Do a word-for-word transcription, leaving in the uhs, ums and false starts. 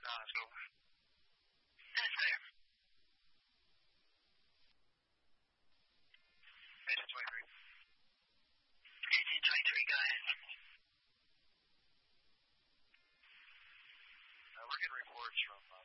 Let's go. Yes, sir. Mission twenty-three. Agent twenty-three, go ahead. Uh, we're getting reports from uh,